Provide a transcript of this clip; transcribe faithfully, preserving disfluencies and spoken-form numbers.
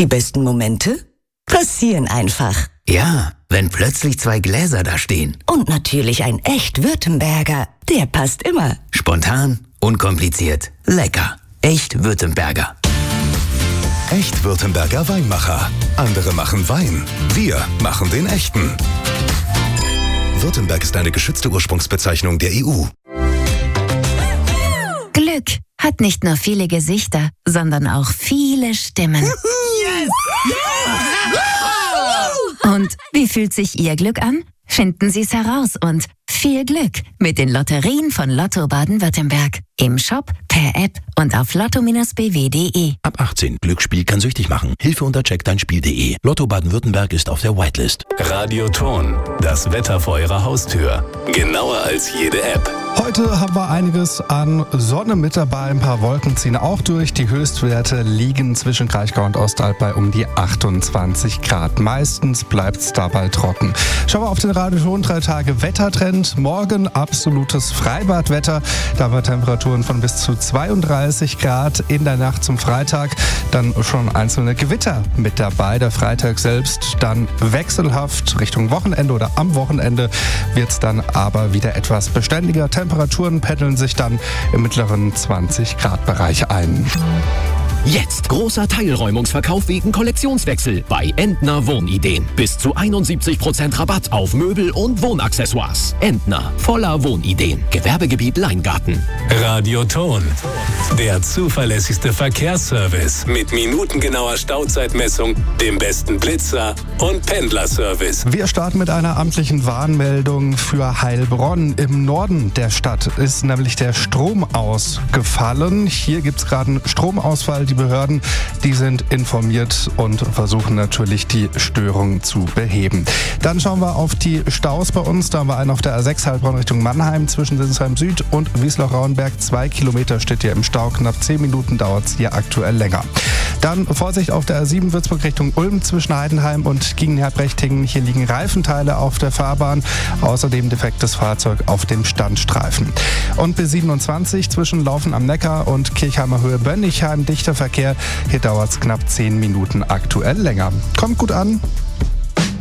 Die besten Momente passieren einfach. Ja, wenn plötzlich zwei Gläser da stehen. Und natürlich ein echt Württemberger. Der passt immer. Spontan, unkompliziert, lecker. Echt Württemberger. Echt Württemberger Weinmacher. Andere machen Wein. Wir machen den echten. Württemberg ist eine geschützte Ursprungsbezeichnung der E U. Glück hat nicht nur viele Gesichter, sondern auch viele Stimmen. Yes! Und wie fühlt sich Ihr Glück an? Finden Sie es heraus und viel Glück mit den Lotterien von Lotto Baden-Württemberg. Im Shop, per App und auf lotto Bindestrich b w punkt de. Ab achtzehn. Glücksspiel kann süchtig machen. Hilfe unter check dein spiel punkt de. Lotto Baden-Württemberg ist auf der Whitelist. Radioton. Das Wetter vor Ihrer Haustür. Genauer als jede App. Heute haben wir einiges an Sonne mit dabei. Ein paar Wolken ziehen auch durch. Die Höchstwerte liegen zwischen Kraichgau und Ostalb bei um die achtundzwanzig Grad. Meistens bleibt es dabei trocken. Schauen wir auf den Radioton drei Tage Wettertrend. Morgen absolutes Freibadwetter. Da haben wir Temperaturen von bis zu zweiunddreißig Grad. In der Nacht zum Freitag dann schon einzelne Gewitter mit dabei. Der Freitag selbst dann wechselhaft Richtung Wochenende oder am Wochenende wird es dann aber wieder etwas beständiger. Temperaturen pendeln sich dann im mittleren zwanzig Grad Bereich ein. Jetzt großer Teilräumungsverkauf wegen Kollektionswechsel bei Entner Wohnideen. Bis zu einundsiebzig Prozent Rabatt auf Möbel und Wohnaccessoires. Entner, voller Wohnideen. Gewerbegebiet Leingarten. Radioton. Der zuverlässigste Verkehrsservice mit minutengenauer Stauzeitmessung, dem besten Blitzer und Pendlerservice. Wir starten mit einer amtlichen Warnmeldung für Heilbronn. Im Norden der Stadt ist nämlich der Strom ausgefallen. Hier gibt es gerade einen Stromausfall. Die Behörden, die sind informiert und versuchen natürlich, die Störung zu beheben. Dann schauen wir auf die Staus bei uns. Da haben wir einen auf der A sechs Heilbronn Richtung Mannheim zwischen Sinsheim Süd und Wiesloch-Rauenberg. Zwei Kilometer steht hier im Stau. Knapp zehn Minuten dauert es hier aktuell länger. Dann Vorsicht auf der A sieben Würzburg Richtung Ulm zwischen Heidenheim und Giegenherb-Rechtingen. Hier liegen Reifenteile auf der Fahrbahn. Außerdem defektes Fahrzeug auf dem Standstreifen. Und B siebenundzwanzig zwischen Laufen am Neckar und Kirchheimer Höhe Bönnichheim. Dichter Verkehr. Hier dauert es knapp zehn Minuten aktuell länger. Kommt gut an.